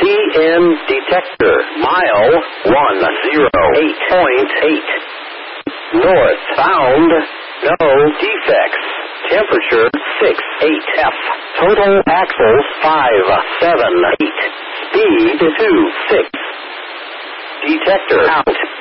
EN detector. Mile 108.8. Northbound. No defects. Temperature 68F. Total axles 578. Speed 26. Detector out.